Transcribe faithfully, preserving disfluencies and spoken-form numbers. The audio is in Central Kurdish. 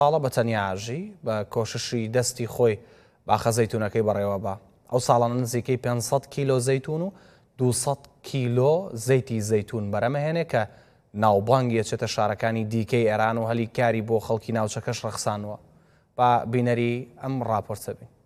ساڵە بە تەنیاژی بە کۆششی دەستی خۆی باخە زەیتونەکەی بەڕێوە بە ئەو ساڵانە نزیکەی پێنج کیلۆ زەیتون و دووسەد کیلۆ زەیتی زەیتون بەرەمەهێنێ کە ناوبانگ یەکێتە شارەکانی دیکەی ئێران و هەلی کاری بۆ خەڵکی ناوچەکەش ڕەخسانەوە. با بینەری ئەم ڕاپۆرتە بین.